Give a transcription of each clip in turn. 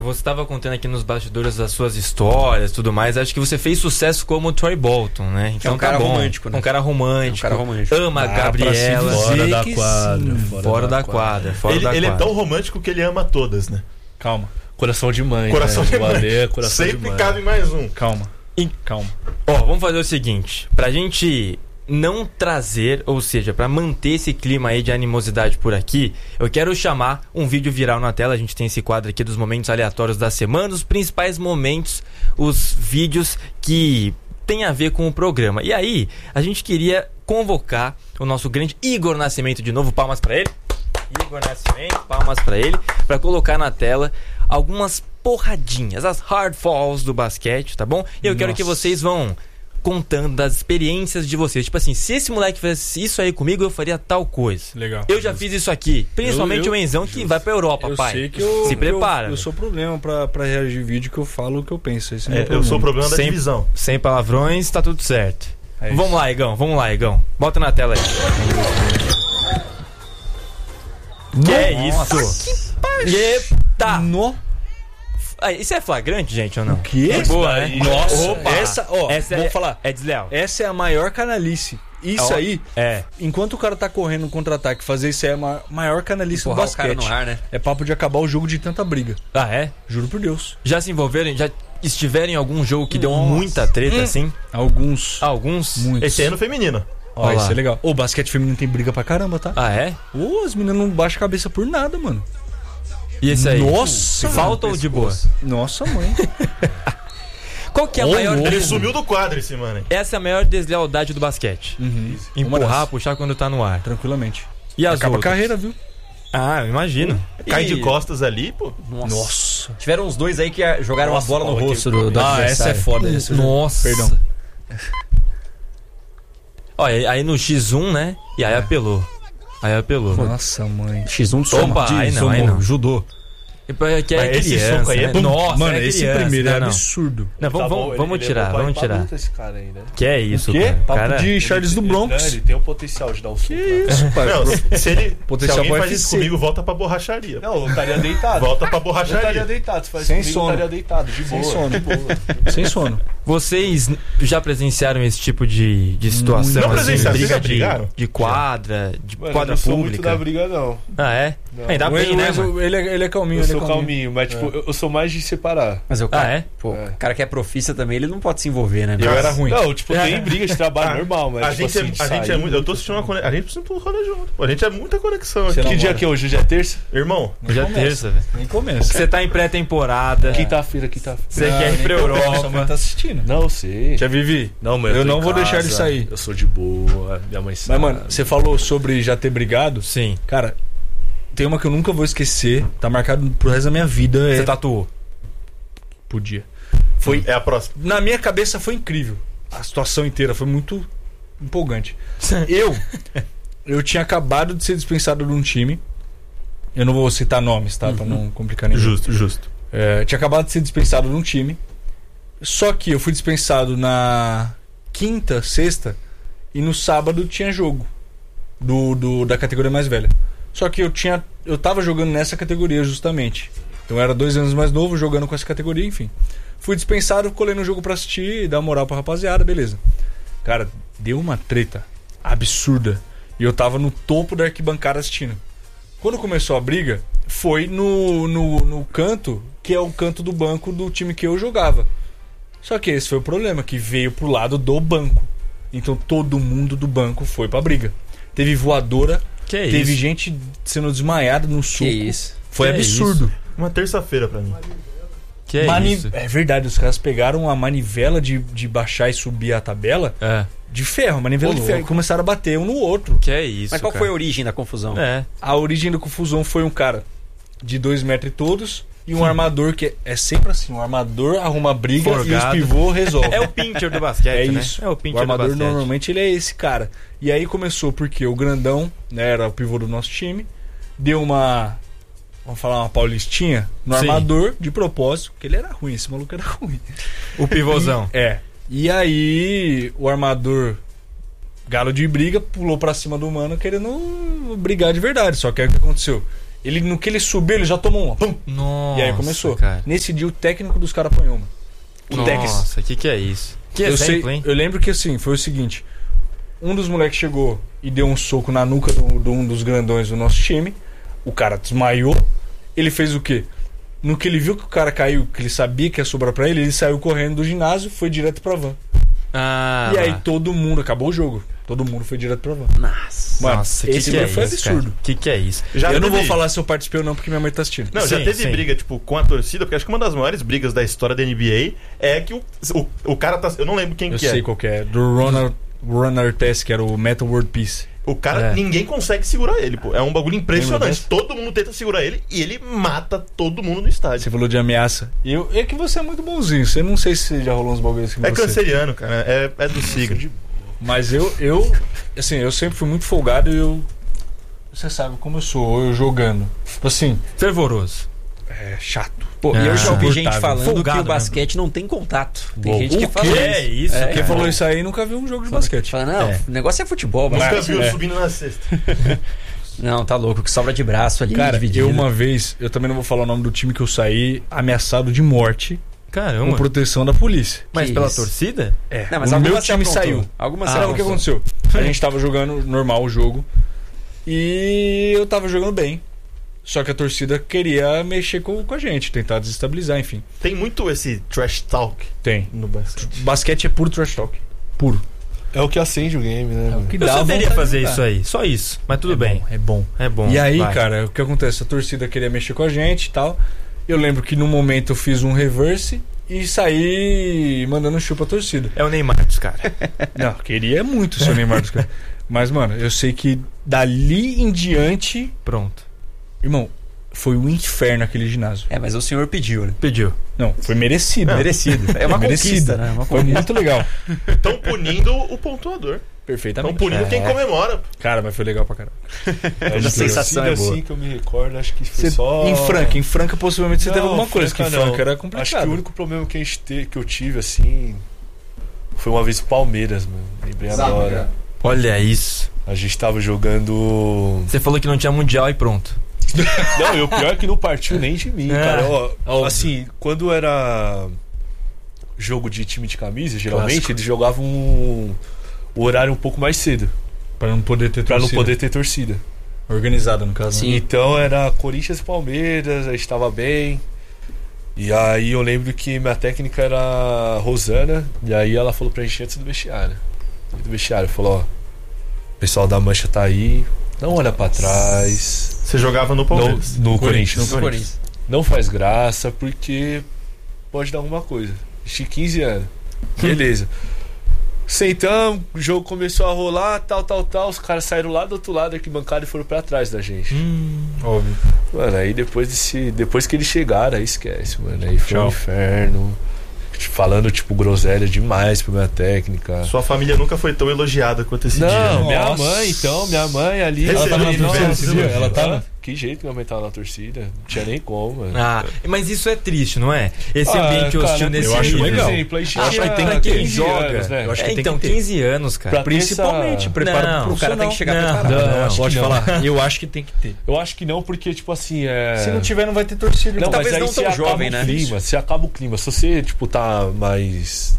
Você estava contando aqui nos bastidores as suas histórias e tudo mais. Acho que você fez sucesso como o Troy Bolton, né? Então é um cara tá bom. romântico, né? Um cara romântico. Ama a Gabriela. Fora da quadra. Fora da quadra. Ele é tão romântico que ele ama todas, né? Calma. Coração de mãe. Coração de mãe. Coração Sempre de mãe. cabe mais um. Calma. Ó, vamos fazer o seguinte. Pra gente não trazer, ou seja, pra manter esse clima aí de animosidade por aqui, eu quero chamar um vídeo viral na tela. A gente tem esse quadro aqui dos momentos aleatórios da semana, os principais momentos, os vídeos que tem a ver com o programa. E aí, a gente queria convocar o nosso grande Igor Nascimento de novo. Palmas pra ele. Igor Nascimento, palmas pra ele, pra colocar na tela algumas porradinhas, as hard falls do basquete, tá bom? E eu quero que vocês vão contando das experiências de vocês. Tipo assim, se esse moleque fizesse isso aí comigo, eu faria tal coisa. Legal. Eu já fiz isso aqui. Principalmente o Enzão que vai pra Europa, pai. Sei que eu, se prepara. Eu sou problema pra reagir vídeo que eu falo o que eu penso. Esse é eu sou o problema da divisão. Sem palavrões, tá tudo certo. É vamos lá, Igão. Bota na tela aí. Que é isso? Eita! Isso é flagrante, gente, ou não? O quê? É boa, né? Nossa, opa. essa vou falar. É desleal. Essa é a maior canalice. Isso aí, é. Enquanto o cara tá correndo no contra-ataque, fazer isso é a maior canalice do basquete. O cara no ar, né? É papo de acabar o jogo de tanta briga. Ah, é? Juro por Deus. Já se envolveram? Já estiveram em algum jogo que deu muita treta, assim? Alguns. Muitos. Esse aí é no feminino. Ó, isso é legal. O basquete feminino tem briga pra caramba, tá? Ah, é? As meninas não baixam a cabeça por nada, mano. E esse aí? Nossa! Falta ou de boa? Nossa, mãe. Qual que é a maior... Ele sumiu do quadro, esse mano. Essa é a maior deslealdade do basquete. Empurrar, puxar quando tá no ar. Tranquilamente. E as Acaba outras? A carreira, viu? Ah, eu imagino. Cai de costas ali, pô. Nossa. Tiveram uns dois aí que jogaram uma bola no rosto do essa é foda. Nossa. Perdão. Olha, aí no X1, né? E aí apelou. Nossa, mãe. X1 de soma. Opa, aí não. Judô. Que é esse criança, soco aí é né? bom. Nossa, Mano, é esse criança. primeiro é Não. absurdo. Não, vamos tirar. Esse cara aí, né? Que é isso, O quê? cara? Papo Cara, de Charles do Bronx. Ele tem o potencial de dar o soco. Que isso, pai? Não, se alguém pro faz isso UFC. comigo, volta pra borracharia. Não, eu estaria deitado. Volta pra Eu estaria borracharia. deitado. Se faz Sem comigo, sono. eu estaria deitado, de boa. Sem sono. De boa. Sem sono. Vocês já presenciaram esse tipo de situação? Não assim, presenciaram, briga vocês já brigaram? de quadra, de Mano, eu quadra não sou muito pública? da briga, não. Ah, é? Não. Ainda bem, né, mano? Ele é calminho. Eu sou calminho, mas tipo, eu sou mais de separar. Mas o cara, Ah, é? pô, o cara que é profissa também, ele não pode se envolver, né? Eu era ruim. Não, tipo, tem briga de trabalho normal, mas A tipo gente assim, é muito. Eu tô assistindo uma conexão. A gente precisa rolê junto. Pô. A gente é muita conexão aqui. Que dia que é hoje? Hoje é terça? Irmão, Hoje é terça, velho. Nem começa. Você tá em pré-temporada. Quinta-feira. Você quer ir pra Europa. Sua mãe tá assistindo. Não, eu sei. Já vivi. Não, mas Eu tô não em vou deixar casa, ele sair. Eu sou de boa, minha mãe sabe. Mas, mano, você falou sobre já ter brigado. Sim. Cara, tem uma que eu nunca vou esquecer. Tá marcado pro resto da minha vida. Você tatuou? Podia. é a próxima. Na minha cabeça foi incrível. A situação inteira foi muito empolgante. Eu tinha acabado de ser dispensado de um time. Eu não vou citar nomes, tá? Pra não complicar ninguém. Justo. Tinha acabado de ser dispensado de um time. Só que eu fui dispensado na quinta, sexta. E no sábado tinha jogo da categoria mais velha. Só que eu tava jogando nessa categoria justamente. Então eu era 2 anos mais novo, jogando com essa categoria, enfim. Fui dispensado, colei no jogo pra assistir, dar moral pra rapaziada, beleza. Cara, deu uma treta absurda. E eu tava no topo da arquibancada assistindo. Quando começou a briga, foi no canto, que é o canto do banco do time que eu jogava. Só que esse foi o problema, que veio pro lado do banco. Então todo mundo do banco foi pra briga. Teve voadora, teve gente sendo desmaiada no suco. Que isso? Foi absurdo. Uma terça-feira pra mim. Que é isso? É verdade, os caras pegaram a manivela de baixar e subir a tabela de ferro, manivela de ferro, e começaram a bater um no outro. Que é isso, Mas qual foi a origem da confusão? A origem da confusão foi um cara de 2 metros e todos e um armador que é sempre assim, um armador arruma briga Forgado. e os pivô resolvem. É o pincher do basquete, É né? isso. É o pincher O armador do basquete. normalmente ele é esse cara. E aí começou porque o grandão, né, era o pivô do nosso time, deu uma, vamos falar, uma paulistinha no Sim. armador de propósito, porque ele era ruim, esse maluco era ruim. O pivôzão. E aí o armador, galo de briga, pulou pra cima do mano querendo brigar de verdade. Só que aí o que aconteceu? No que ele subiu, ele já tomou uma. Pum! Nossa, E aí começou. cara. Nesse dia, o técnico dos caras apanhou, mano. O Tex. Nossa, que é isso? Que Eu exemplo, hein? eu lembro que assim, foi o seguinte. Um dos moleques chegou e deu um soco na nuca de um dos grandões do nosso time. O cara desmaiou. Ele fez o quê? No que ele viu que o cara caiu, que ele sabia que ia sobrar pra ele saiu correndo do ginásio, foi direto pra van. Ah, E aí todo mundo, acabou o jogo. Todo mundo foi direto pra van. Nossa. Mano, Nossa, esse que é foi isso, absurdo. Que é isso? Já Eu não vou teve- falar se eu participei ou não, porque minha mãe tá assistindo. Não, já Sim, teve sim. briga, tipo, com a torcida, porque acho que uma das maiores brigas da história da NBA é que o cara tá. Eu não lembro quem Eu que sei é. qual que é. Do Ron Artest, que era o Metal World Peace. O cara, É. ninguém consegue segurar ele, pô. É um bagulho Lembra impressionante. dessa? Todo mundo tenta segurar ele e ele mata todo mundo no estádio. Você falou de ameaça. É que você é muito bonzinho. Você não sei se já rolou uns bagulhos assim com É você. canceriano, cara. É do signo. Mas assim, eu sempre fui muito folgado e você sabe como eu sou, eu jogando. Tipo assim, Fervoroso. é chato. Pô, e eu já ouvi gente insuportável. falando Folgado que o basquete não tem contato. Tem gente que O fala quê? É isso, É, Quem cara. falou isso aí nunca viu um jogo de basquete. Fala, não, É. o negócio é futebol. Nunca basquete viu é. subindo na cesta. Não, tá louco, que sobra de braço ali, Cara, dividido. uma vez, eu também não vou falar o nome do time que eu saí, ameaçado de morte Caramba. com proteção da polícia. Mas Que pela isso? torcida? É, Não, mas o meu algumas se time aprontou. saiu. Algumas se Sabe o que aprontou. aconteceu? A gente tava jogando normal o jogo e eu tava jogando bem. Só que a torcida queria mexer com a gente, tentar desestabilizar, enfim. Tem muito esse trash talk Tem. no basquete. Basquete é puro trash talk. Puro. É o que acende o game, né? mano? Que Eu só vontade teria de fazer jogar. isso aí. Só isso. Mas tudo bem. É bom. É bom. E aí, Vai. cara, o que acontece? A torcida queria mexer com a gente e tal. Eu lembro que no momento eu fiz um reverse e saí mandando chupa a torcida. É o Neymar dos caras. Não, queria muito ser o Neymar dos caras. Mas, mano, eu sei que dali em diante, Pronto. irmão, foi um inferno aquele ginásio. É, mas o senhor pediu, né? Pediu. Não, foi merecido. Merecido. É uma Merecido. conquista, né? Uma Foi conquista. muito legal. Estão punindo o pontuador. Estão Perfeitamente. punindo quem comemora. Cara, mas foi legal pra caramba. A sensação é boa. assim que eu me recordo, acho que foi só... Em Franca possivelmente você Não, teve alguma coisa, que Franca Franca não. era Acho que complicado. o único problema que, que eu tive, assim, foi uma vez Palmeiras, mano. Lembrei agora. Olha isso. A gente tava jogando... Você falou que não tinha mundial e pronto. Não, e o pior é que não partiu nem de mim, É, cara. Ó, óbvio. assim, quando era jogo de time de camisa, geralmente Clássico. eles jogavam o horário um pouco mais cedo, Pra não poder ter pra não torcida. poder ter torcida. Organizada, no caso. né? Sim. Então era Corinthians e Palmeiras, a gente tava bem. E aí eu lembro que minha técnica era a Rosana, e aí ela falou pra gente antes do vestiário. Do vestiário, falou, ó, o pessoal da Mancha tá aí, não olha pra trás. Você jogava no Palmeiras. No Corinthians. No Corinthians. Não faz graça, porque pode dar alguma coisa. A gente tinha 15 anos. Beleza. Sentamos, o jogo começou a rolar, tal. Os caras saíram lá do outro lado da arquibancada e foram pra trás da gente. Óbvio. Mano, aí depois que eles chegaram, aí esquece, mano. Aí foi Tchau. um inferno. Falando, tipo, groselha demais pra minha técnica. Sua família nunca foi tão elogiada quanto esse dia. Não, dia. minha mãe ali. Ela tava na torcida esse dia? Ela tava? Que jeito que minha mãe tava na torcida? Não tinha nem como, mano. Ah, mas isso é triste, não é? Esse Ah, ambiente cara, hostil nesse eu acho nível. legal. Por exemplo, a gente Acho tinha que tem que 15 joga. anos, né? Eu acho que tem Então, que ter. 15 anos, cara. Pra- Principalmente, essa- prepara Não, pro O cara tem que chegar Não, preparado. não, acho Pode que não. falar. Eu acho que tem que ter. Eu acho que não, porque, tipo assim, Se não tiver, não vai ter torcida. Não, irmão. talvez mas aí não você tão acaba jovem, o né? clima, você acaba o clima. Se você, tipo, tá mais...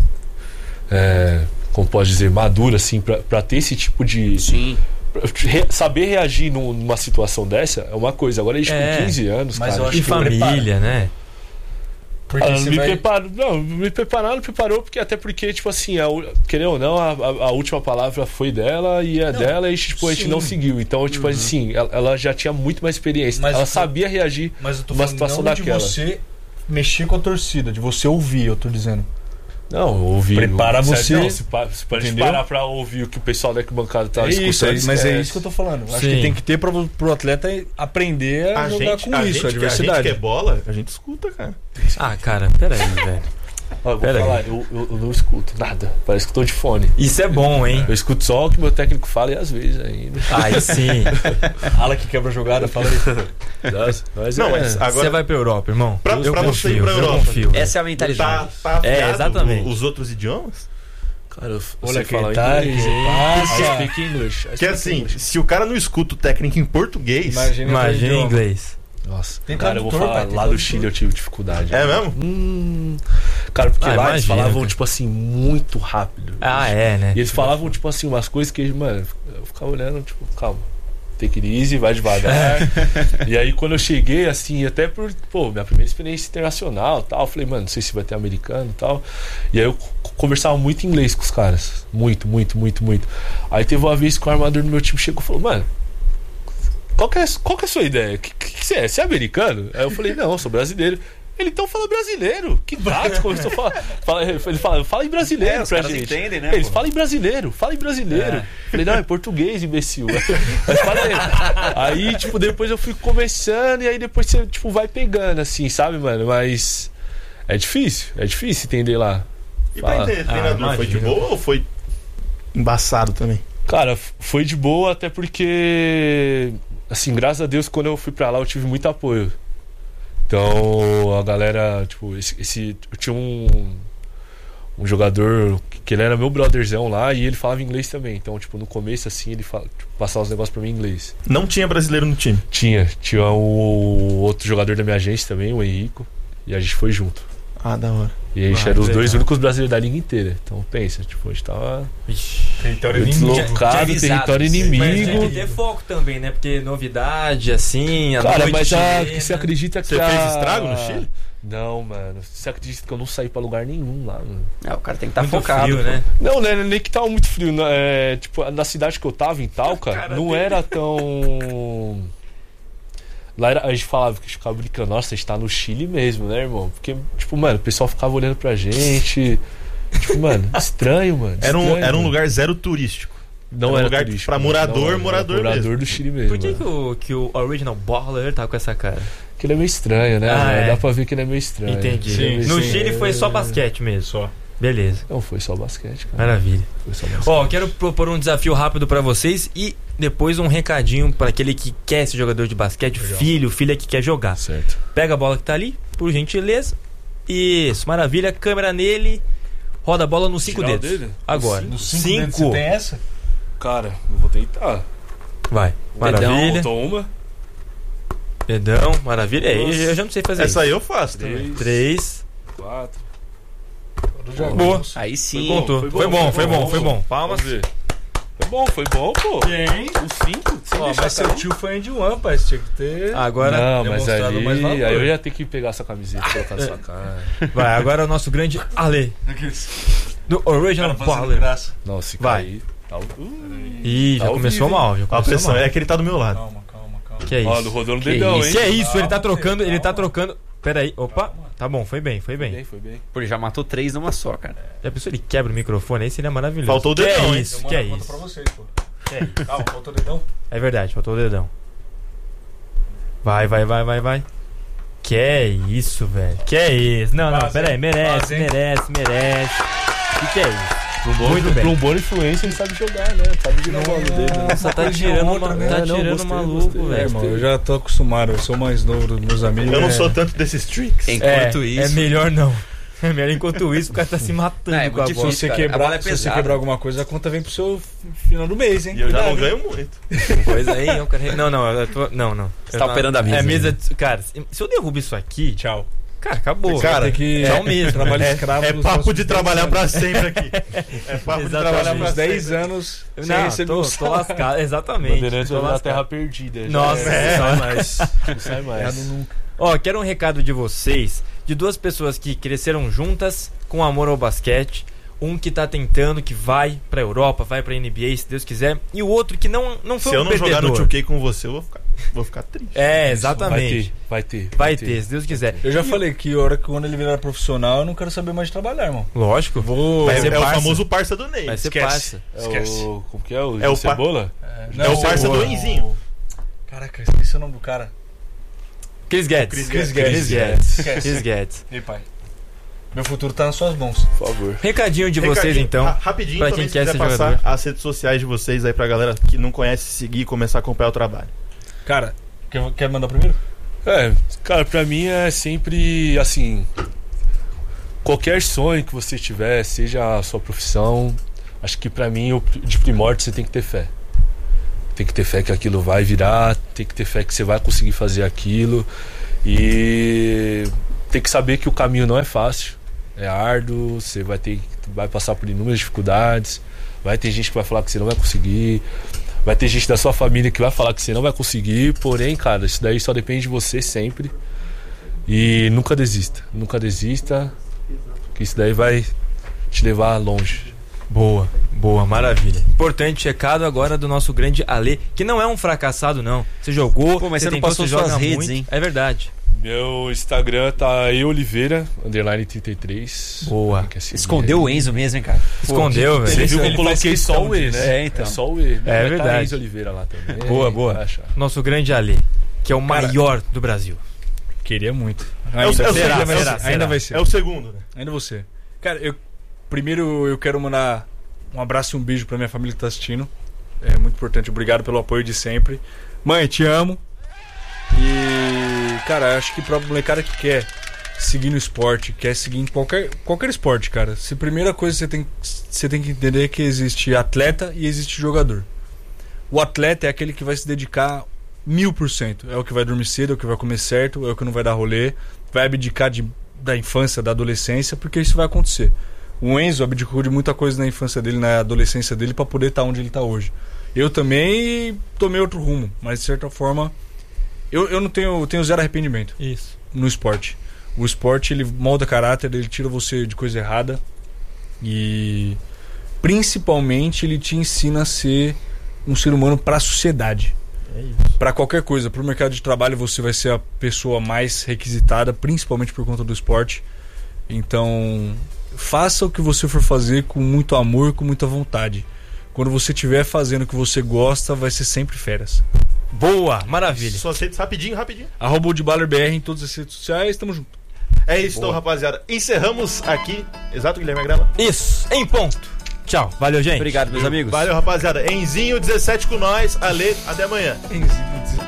como pode dizer, maduro, assim, pra ter esse tipo de... Sim. Saber reagir numa situação dessa é uma coisa. Agora a gente É, com 15 anos, mas cara... eu acho E que família, né? Porque você me vai... preparou, não preparou, porque até porque, tipo assim, querendo ou não, a última palavra foi dela e dela, e tipo, a gente sim. não seguiu. Então, tipo assim, ela já tinha muito mais experiência. Mas ela eu- sabia reagir Mas eu tô numa falando situação não daquela. de você mexer com a torcida, de você ouvir, eu tô dizendo. Não, ouvir. Prepara você- Não, se a gente Entendeu? parar pra ouvir o que o pessoal da arquibancada tá É isso, escutando. mas é esquece. isso que eu tô falando. Acho Sim. que tem que ter pro atleta aprender a jogar com isso, a gente diversidade. que é bola, a gente escuta, cara. Ah, cara, peraí, velho. Ó, eu vou Pera aí. falar, eu não escuto nada. Parece que eu tô de fone. Isso é bom, hein? Eu escuto só o que meu técnico fala e às vezes ainda. Aí sim. Ala que quebra a jogada, fala aí. Nossa, mas Não, é. mas Você agora vai pra Europa, irmão? Pra você ir pra eu Europa. confio. Essa é a tá, mentalidade. tá afiado exatamente. os outros idiomas? Cara, eu Olha sei que falar tá, inglês. que I passa. speak English. Que assim, se o cara não escuta o técnico em português... Imagina em inglês. Nossa, Tem cara, eu vou tradutor, falar, pai, tem lá do tradutor. Chile eu tive dificuldade. É mesmo? Cara, porque Ah, lá eles imagina, falavam, cara. tipo assim, muito rápido. Ah, é, né? E eles falavam, tipo assim, umas coisas que, mano, eu ficava olhando, tipo, calma, take it easy, vai devagar. E aí, quando eu cheguei, assim, até por, minha primeira experiência internacional e tal, eu falei, mano, não sei se vai ter americano e tal. E aí eu conversava muito inglês com os caras. Muito, muito, muito, muito. Aí teve uma vez que o armador do meu time chegou e falou, mano, qual que é a sua ideia? O que você é? Você é americano? Aí eu falei, não, eu sou brasileiro. Ele então fala brasileiro. Que gato, começou a falar. Ele fala em brasileiro os pra caras gente. entendem, né, Eles pô? falam em brasileiro, fala em brasileiro. Falei, não, é português, imbecil. Aí, tipo, depois eu fui conversando e aí depois você, tipo, vai pegando, assim, sabe, mano? Mas é difícil entender lá. E pra entender, treinador, foi de imagina. boa ou foi embaçado também? Cara, foi de boa, até porque, assim, graças a Deus, quando eu fui pra lá, eu tive muito apoio. Então, a galera, tipo, eu tinha um jogador que ele era meu brotherzão lá e ele falava inglês também. Então, tipo, no começo, assim, ele passava os negócios pra mim em inglês. Não tinha brasileiro no time? Tinha o outro jogador da minha agência também, o Henrico, e a gente foi junto. Ah, da hora. E a gente Ah, era os legal. dois únicos brasileiros da liga inteira. Então, pensa, tipo, a gente tava Território deslocado, avisado, território sim. Mas tem inimigo. que ter foco também, né? Porque novidade, assim, a Cara, noite mas chilena. você acredita que Você fez estrago no Chile? Não, mano. Você acredita que eu não saí pra lugar nenhum lá, mano? O cara tem que estar Muito focado. frio, pô. né? Não, né? Nem que tava muito frio. Né? Tipo, na cidade que eu tava, em Talca, não era tão... Lá a gente falava que ficava brincando, nossa, a gente tá no Chile mesmo, né, irmão? Porque, tipo, mano, o pessoal ficava olhando pra gente. Tipo, mano, estranho, mano. Era um estranho, mano. lugar zero turístico. Não era um era lugar turístico, pra mano. morador, Não, era morador mesmo. do Chile mesmo. Por que, mano. que o Original Baller tá com essa cara? Porque ele é meio estranho, né? Ah, mano? é. Dá pra ver que ele é meio estranho. Entendi. Sim, No sim. Chile foi só basquete mesmo. Só. Beleza. Não foi só basquete, cara. Maravilha. Foi só basquete. Ó, quero propor um desafio rápido pra vocês e depois um recadinho pra aquele que quer ser jogador de basquete, filha que quer jogar. Certo. Pega a bola que tá ali, por gentileza. Isso, maravilha. Câmera nele. Roda a bola nos 5 Tirar o dedos. dedo? Agora. Nos 5 dedos você tem essa? Cara, eu vou tentar. Vai. Maravilha. Botou uma. Dedão, maravilha. É, Nossa. eu já não sei fazer Essa aí isso. eu faço também. 3. 4. Boa. Aí sim. Contou. Foi bom. Palmas. Vamos ver. Foi bom, pô. Tem. O 5? Ó, mas seu tio foi de one, pai. Você tinha que ter. Agora, Não, mas demonstrado mais valor. aí eu ia ter que pegar essa camiseta e colocar na sua cara. vai. Agora é o nosso grande Ale. Do Original Cara, fazendo Baller. graça. Não, se Vai. cair. Tá... Ih, já Tá ao começou vivo, mal. Já A começou pressão mal. é que ele tá do meu lado. Calma. Que é Ó, isso? não rodou no Que dedão, isso? hein? Que é isso? Ele tá Calma, trocando. Ele tá calma. trocando. Pera aí. Opa. Tá bom, foi bem. Foi bem. Pô, ele já matou 3 numa só, cara. Já pensou, ele quebra o microfone aí, seria maravilhoso. Faltou o Que dedão, é hein? isso? Que é Conta isso? pra vocês, pô. Calma, faltou o dedão. É verdade, faltou o dedão. Vai. Que é isso, velho? Que é isso? Não, Quase, pera aí. hein? Merece. Que é isso? Muito bem. Pra um bom influência, ele sabe jogar, né? Sabe virar a bola no dedo. né? Nossa, tá Coisa tirando outra, uma, né? tá Não, tirando gostei, maluco, gostei. É, velho. irmão, eu já tô acostumado. Eu sou mais novo dos meus amigos. Eu não sou tanto desses tricks. Enquanto isso. É melhor não. É melhor enquanto isso, o cara tá se matando É, com a muito bola. Se você, cara. A bola é se você pesada. quebrar alguma coisa, a conta vem pro seu final do mês, hein? E eu já não Cuidado, hein? ganho muito. Coisa aí, eu quero... Não, eu tô... Não. Você tá operando a mesa, É mesa... né? Cara, se eu derrubo isso aqui, Tchau. cara, acabou. Cara, Tem que é o mesmo. trabalho escravo. É dos papo nossos de 10 trabalhar anos. pra sempre aqui. É papo de trabalhar Exatamente. pra Uns 10 sempre. anos sem Não, receber tô salário. lascado. Exatamente. Bandeirantes Tô da lascado. terra perdida. já. Nossa, Não sai mais. Não sai mais. Ó, quero um recado de vocês, de duas pessoas que cresceram juntas com amor ao basquete. Um que tá tentando, que vai pra Europa, vai pra NBA, se Deus quiser. E o outro que não foi Se um eu não jogar no perdedor. 2K com você, eu vou ficar triste. É, exatamente. Vai ter. Vai ter, se Deus quiser. Eu já falei que a hora que quando ele virar profissional, eu não quero saber mais de trabalhar, irmão. Lógico. Vou. Vai É, ser é o parça. famoso parça do Ney. Vai ser Esquece. parça. Esquece. Como que é? O É o Cebola? É o parça do Enzinho. Caraca, esqueci o nome do cara. Chris Guedes. Chris Chris Guedes. Guedes. Chris Guedes. Ei, pai. Meu futuro tá nas suas mãos. Por favor. Recadinho de vocês, Recadinho, então. Rapidinho, pra também, quem se quer quiser ser passar jogador. as redes sociais de vocês aí pra galera que não conhece seguir e começar a acompanhar o trabalho. Cara, quer mandar primeiro? Cara, pra mim é sempre assim. qualquer sonho que você tiver, seja a sua profissão, acho que pra mim, de primórdio, você tem que ter fé. Tem que ter fé que aquilo vai virar, tem que ter fé que você vai conseguir fazer aquilo. E tem que saber que o caminho não é fácil, é árduo, você vai passar por inúmeras dificuldades, vai ter gente que vai falar que você não vai conseguir, vai ter gente da sua família que vai falar que você não vai conseguir, porém, cara, isso daí só depende de você sempre. E nunca desista, que isso daí vai te levar longe. Boa, maravilha. Importante recado agora do nosso grande Ale, que não é um fracassado, não. Você jogou, Pô, mas você não tentou, passou você suas joga redes, muito. hein? É verdade. Meu Instagram tá eoliveira, _33. Boa. Quem quer seguir Escondeu aí. o Enzo mesmo, hein, cara? Escondeu, Você velho. viu que eu Ele coloquei faz só questão o E, disso. né? É, então. É só o E. É verdade. Tá Enzo Oliveira lá também. Boa. Vai achar. Nosso grande Ale, que é o maior do Brasil. Queria muito. É o Ainda vai será. ser. Ainda vai ser. É o segundo, né? Ainda você. Cara, primeiro eu quero mandar um abraço e um beijo pra minha família que tá assistindo. É muito importante. Obrigado pelo apoio de sempre. Mãe, te amo. E, cara, acho que pra molecada que quer seguir no esporte, quer seguir em qualquer esporte, cara, a primeira coisa que você tem que entender é que existe atleta e existe jogador. O atleta é aquele que vai se dedicar 1000%. É o que vai dormir cedo, é o que vai comer certo, é o que não vai dar rolê, vai abdicar da infância, da adolescência, porque isso vai acontecer. O Enzo abdicou de muita coisa na infância dele, na adolescência dele, pra poder estar onde ele tá hoje. Eu também tomei outro rumo, mas de certa forma eu não tenho zero arrependimento. Isso. No esporte. O esporte, ele molda caráter, ele tira você de coisa errada e principalmente ele te ensina a ser um ser humano para a sociedade. É isso. Para qualquer coisa, para o mercado de trabalho você vai ser a pessoa mais requisitada, principalmente por conta do esporte. Então, faça o que você for fazer com muito amor, com muita vontade. Quando você estiver fazendo o que você gosta, vai ser sempre férias. Boa, maravilha. Suas redes rapidinho. @OldBallerBR em todas as redes sociais, tamo junto. É isso, então, rapaziada. Encerramos aqui. Exato, Guilherme Agrela? Isso, em ponto. Tchau, valeu, gente. Obrigado, meus amigos. Valeu, rapaziada. Enzinho 17 com nós. Ale, até amanhã. Enzinho 17.